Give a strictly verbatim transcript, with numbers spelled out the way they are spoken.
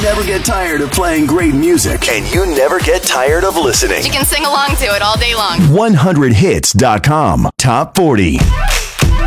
never get tired of playing great music. And you never get tired of listening. You can sing along to it all day long. one hundred hits dot com Top forty.